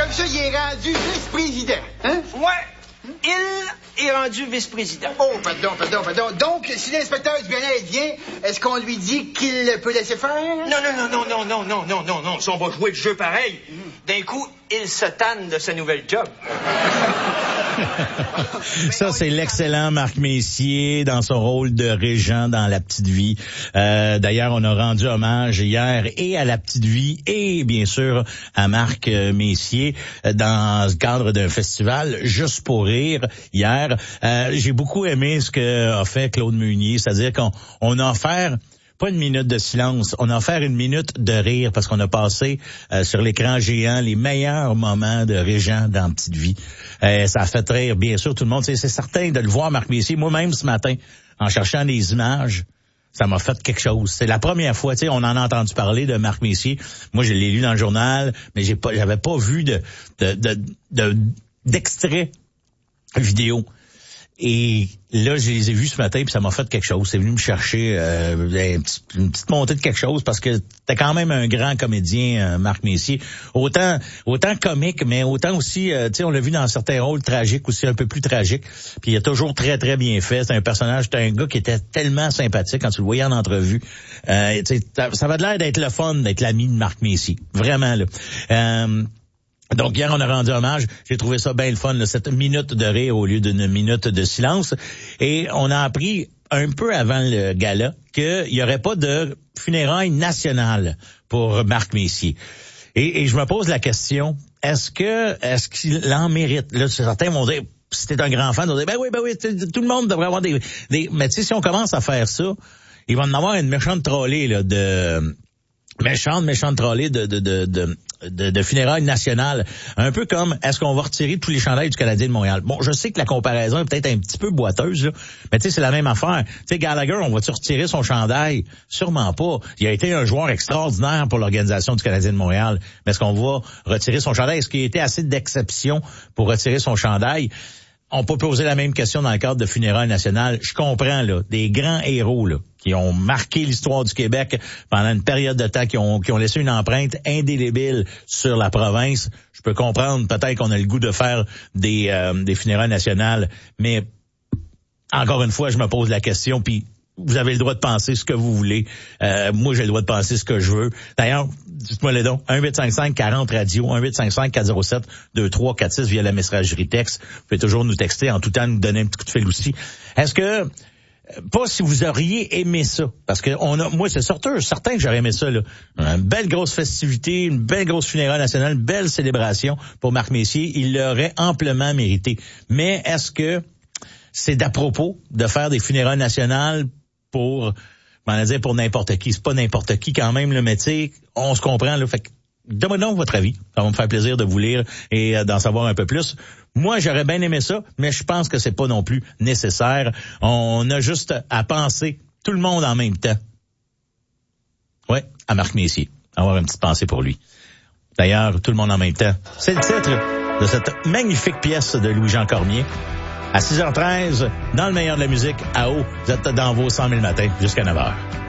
comme ça, il est rendu vice-président, hein? Ouais, il est rendu vice-président. Oh, pardon. Donc, si l'inspecteur du bien-être vient, est-ce qu'on lui dit qu'il peut laisser faire? Non. Si on va jouer le jeu pareil, d'un coup, il se tanne de sa nouvelle job. Ça, c'est l'excellent Marc Messier dans son rôle de régent dans La Petite Vie. D'ailleurs, on a rendu hommage hier et à La Petite Vie et bien sûr à Marc Messier dans le cadre d'un festival Juste pour rire hier. J'ai beaucoup aimé ce qu'a fait Claude Meunier, c'est-à-dire qu'on a offert pas une minute de silence, on a offert une minute de rire parce qu'on a passé sur l'écran géant les meilleurs moments de Régent dans Petite Vie. Ça a fait rire, bien sûr, tout le monde. C'est certain de le voir, Marc Messier. Moi-même, ce matin, en cherchant des images, ça m'a fait quelque chose. C'est la première fois, tu sais, on en a entendu parler de Marc Messier. Moi, je l'ai lu dans le journal, mais j'avais pas vu d'extrait vidéo. Et là, je les ai vus ce matin, puis ça m'a fait quelque chose. C'est venu me chercher une petite montée de quelque chose, parce que t'es quand même un grand comédien, Marc Messier. Autant comique, mais autant aussi, tu sais, on l'a vu dans certains rôles tragiques aussi, un peu plus tragiques. Puis il a toujours très, très bien fait. C'est un personnage, c'est un gars qui était tellement sympathique quand tu le voyais en entrevue. Tu sais, ça va de l'air d'être le fun, d'être l'ami de Marc Messier. Vraiment, là. Donc hier, on a rendu hommage. J'ai trouvé ça bien le fun, là, cette minute de rire au lieu d'une minute de silence. Et on a appris un peu avant le gala qu'il n'y aurait pas de funérailles nationales pour Marc Messier. Et je me pose la question, est-ce qu'il en mérite? Là, certains vont dire, si t'es un grand fan, ils vont dire, ben oui, tout le monde devrait avoir des... Mais tu sais, si on commence à faire ça, il va en avoir une méchante trollée, là, méchante trollée de funérailles nationales. Un peu comme, est-ce qu'on va retirer tous les chandails du Canadien de Montréal? Bon, je sais que la comparaison est peut-être un petit peu boiteuse, là, mais tu sais, c'est la même affaire. Tu sais, Gallagher, on va-tu retirer son chandail? Sûrement pas. Il a été un joueur extraordinaire pour l'organisation du Canadien de Montréal. Mais est-ce qu'on va retirer son chandail? Est-ce qu'il a été assez d'exception pour retirer son chandail? On peut poser la même question dans le cadre de funérailles nationales. Je comprends, là, des grands héros, là, qui ont marqué l'histoire du Québec pendant une période de temps, qui ont laissé une empreinte indélébile sur la province. Je peux comprendre, peut-être qu'on a le goût de faire des funérailles nationales, mais encore une fois, je me pose la question, puis vous avez le droit de penser ce que vous voulez. Moi, j'ai le droit de penser ce que je veux. D'ailleurs, dites-moi les dons. 1-855-40-radio, 1-855-407-2346 via la messagerie texte. Vous pouvez toujours nous texter, en tout temps nous donner un petit coup de fil aussi. Est-ce que, pas si vous auriez aimé ça, parce que moi, c'est certain que j'aurais aimé ça, là. Une belle grosse festivité, une belle grosse funéraille nationale, une belle célébration pour Marc Messier. Il l'aurait amplement mérité. Mais est-ce que c'est d'à propos de faire des funérailles nationales pour n'importe qui? C'est pas n'importe qui quand même, le métier. On se comprend, là. Fait que, donnez-nous votre avis. Ça va me faire plaisir de vous lire et d'en savoir un peu plus. Moi, j'aurais bien aimé ça, mais je pense que c'est pas non plus nécessaire. On a juste à penser tout le monde en même temps. Ouais, à Marc Messier. Avoir une petite pensée pour lui. D'ailleurs, tout le monde en même temps. C'est le titre de cette magnifique pièce de Louis-Jean Cormier. À 6h13, dans le meilleur de la musique, à eau, vous êtes dans vos 100 000 matins jusqu'à 9h.